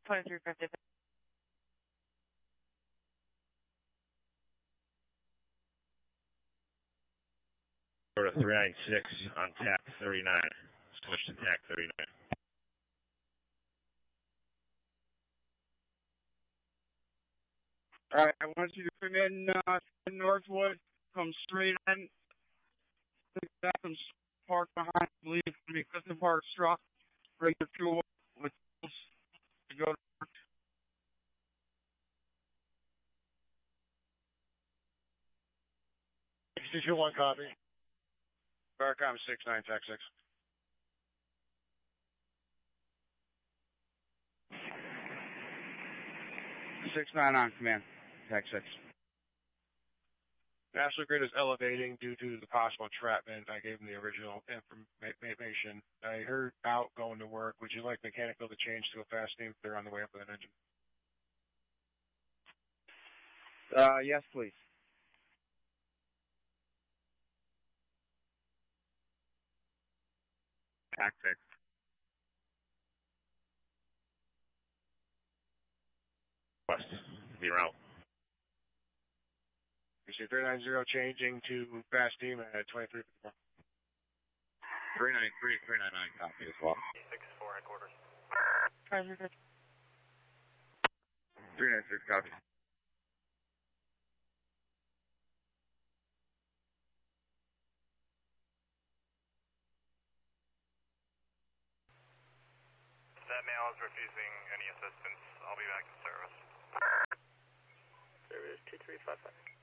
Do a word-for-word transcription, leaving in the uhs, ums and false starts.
twenty-three fifty. Go to three ninety-six on tack thirty-nine. Switch to tack thirty-nine. All right, I want you to come in uh, Northwood, come straight in, take back some park behind, I believe it's going to be Clifton Park truck, bring your fuel with to go to work. sixty-two one copy. Barcom six nine, tack six. six nine on command, tack six. National Grid is elevating due to the possible entrapment. I gave them the original information. I heard out going to work. Would you like mechanical to change to a fast steam if they're on the way up with an engine? Uh, yes, please. Tack six. West. Zero. You see three ninety changing to fast steam at twenty-three fifty-four. three ninety-three, three ninety-nine copy as well. six four headquarters. three ninety-six copy. That male is refusing any assistance. I'll be back in service. Service two three five five.